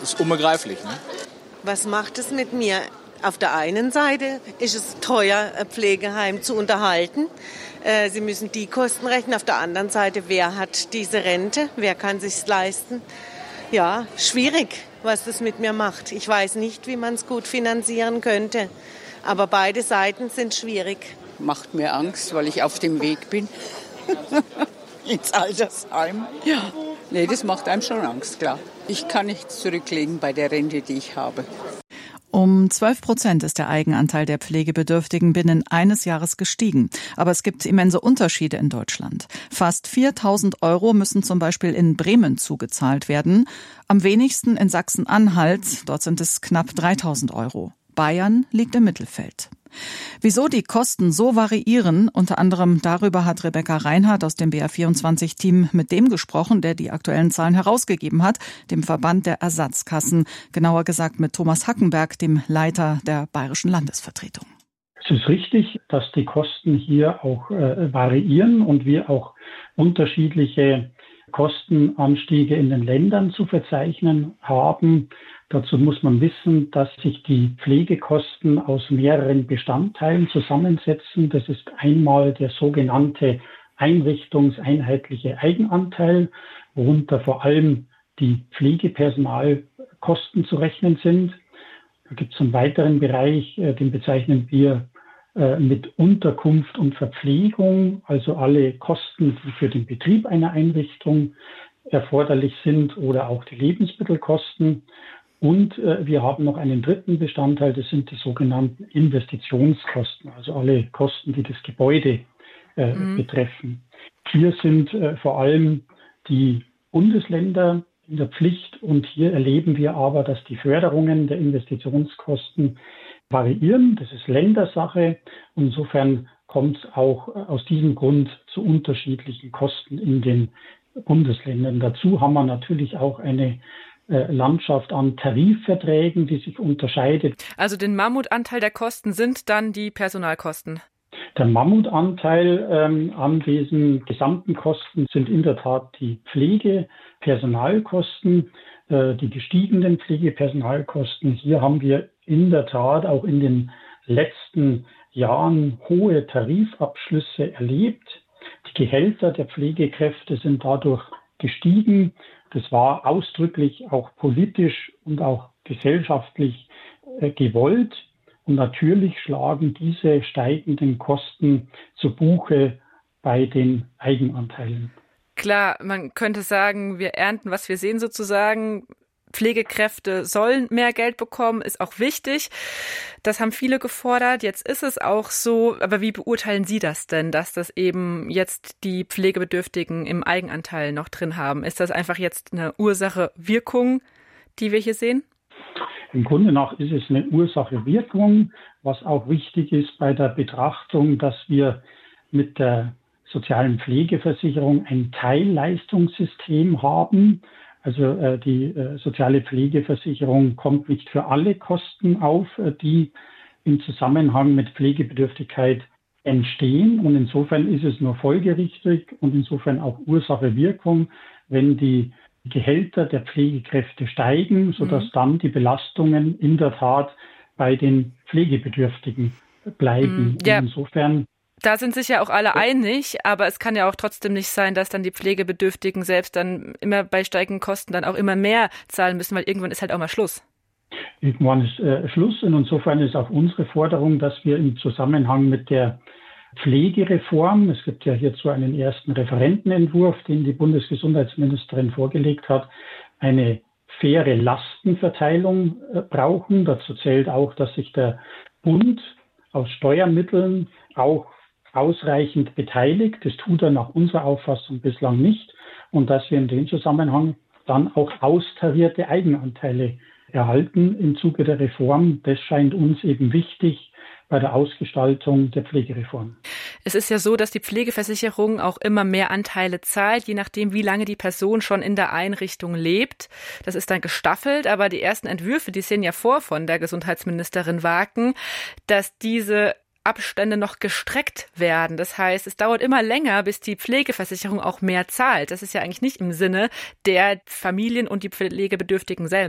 ist unbegreiflich. Ne? Was macht es mit mir? Auf der einen Seite ist es teuer, ein Pflegeheim zu unterhalten. Sie müssen die Kosten rechnen. Auf der anderen Seite, wer hat diese Rente? Wer kann sich's leisten? Ja, schwierig, was das mit mir macht. Ich weiß nicht, wie man es gut finanzieren könnte. Aber beide Seiten sind schwierig. Macht mir Angst, weil ich auf dem Weg bin ins Altersheim. Ja, nee, das macht einem schon Angst, klar. Ich kann nichts zurücklegen bei der Rente, die ich habe. Um 12% ist der Eigenanteil der Pflegebedürftigen binnen eines Jahres gestiegen. Aber es gibt immense Unterschiede in Deutschland. Fast 4.000 € müssen zum Beispiel in Bremen zugezahlt werden. Am wenigsten in Sachsen-Anhalt. Dort sind es knapp 3.000 €. Bayern liegt im Mittelfeld. Wieso die Kosten so variieren, unter anderem darüber hat Rebecca Reinhardt aus dem BR24-Team mit dem gesprochen, der die aktuellen Zahlen herausgegeben hat, dem Verband der Ersatzkassen, genauer gesagt mit Thomas Hackenberg, dem Leiter der Bayerischen Landesvertretung. Es ist richtig, dass die Kosten hier auch variieren und wir auch unterschiedliche Kostenanstiege in den Ländern zu verzeichnen haben. Dazu muss man wissen, dass sich die Pflegekosten aus mehreren Bestandteilen zusammensetzen. Das ist einmal der sogenannte einrichtungseinheitliche Eigenanteil, worunter vor allem die Pflegepersonalkosten zu rechnen sind. Da gibt es einen weiteren Bereich, den bezeichnen wir mit Unterkunft und Verpflegung, also alle Kosten, die für den Betrieb einer Einrichtung erforderlich sind oder auch die Lebensmittelkosten. Und wir haben noch einen dritten Bestandteil, das sind die sogenannten Investitionskosten, also alle Kosten, die das Gebäude betreffen. Hier sind vor allem die Bundesländer in der Pflicht und hier erleben wir aber, dass die Förderungen der Investitionskosten variieren. Das ist Ländersache. Insofern kommt es auch aus diesem Grund zu unterschiedlichen Kosten in den Bundesländern. Dazu haben wir natürlich auch eine Landschaft an Tarifverträgen, die sich unterscheidet. Also den Mammutanteil der Kosten sind dann die Personalkosten? Der Mammutanteil an diesen gesamten Kosten sind in der Tat die Pflegepersonalkosten, die gestiegenen Pflegepersonalkosten. Hier haben wir in der Tat auch in den letzten Jahren hohe Tarifabschlüsse erlebt. Die Gehälter der Pflegekräfte sind dadurch gestiegen. Das war ausdrücklich auch politisch und auch gesellschaftlich gewollt. Und natürlich schlagen diese steigenden Kosten zu Buche bei den Eigenanteilen. Klar, man könnte sagen, wir ernten, was wir sehen sozusagen. Pflegekräfte sollen mehr Geld bekommen, ist auch wichtig. Das haben viele gefordert. Jetzt ist es auch so. Aber wie beurteilen Sie das denn, dass das eben jetzt die Pflegebedürftigen im Eigenanteil noch drin haben? Ist das einfach jetzt eine Ursache-Wirkung, die wir hier sehen? Im Grunde nach ist es eine Ursache-Wirkung, was auch wichtig ist bei der Betrachtung, dass wir mit der sozialen Pflegeversicherung ein Teilleistungssystem haben. Also die soziale Pflegeversicherung kommt nicht für alle Kosten auf, die im Zusammenhang mit Pflegebedürftigkeit entstehen. Und insofern ist es nur folgerichtig und insofern auch Ursache-Wirkung, wenn die Gehälter der Pflegekräfte steigen, sodass dann die Belastungen in der Tat bei den Pflegebedürftigen bleiben. Ja. Insofern Da sind sich ja auch alle einig, aber es kann ja auch trotzdem nicht sein, dass dann die Pflegebedürftigen selbst dann immer bei steigenden Kosten dann auch immer mehr zahlen müssen, weil irgendwann ist halt auch mal Schluss. Irgendwann ist Schluss und insofern ist auch unsere Forderung, dass wir im Zusammenhang mit der Pflegereform, es gibt ja hierzu einen ersten Referentenentwurf, den die Bundesgesundheitsministerin vorgelegt hat, eine faire Lastenverteilung brauchen. Dazu zählt auch, dass sich der Bund aus Steuermitteln auch ausreichend beteiligt. Das tut er nach unserer Auffassung bislang nicht. Und dass wir in dem Zusammenhang dann auch austarierte Eigenanteile erhalten im Zuge der Reform, das scheint uns eben wichtig bei der Ausgestaltung der Pflegereform. Es ist ja so, dass die Pflegeversicherung auch immer mehr Anteile zahlt, je nachdem, wie lange die Person schon in der Einrichtung lebt. Das ist dann gestaffelt, aber die ersten Entwürfe, die sehen ja vor von der Gesundheitsministerin Waken, dass diese Abstände noch gestreckt werden. Das heißt, es dauert immer länger, bis die Pflegeversicherung auch mehr zahlt. Das ist ja eigentlich nicht im Sinne der Familien und die Pflegebedürftigen selbst.